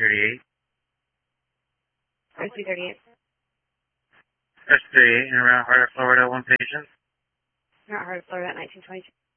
338. Or 338. S38 in around Heart of Florida, one patient. Not Heart of Florida, 1922.